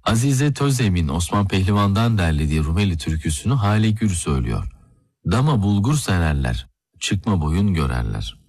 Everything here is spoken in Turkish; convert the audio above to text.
Azize Tözem'in Osman Pehlivan'dan derlediği Rumeli türküsünü Hale Gür söylüyor. Dama bulgur senerler, çıkma boyun görerler.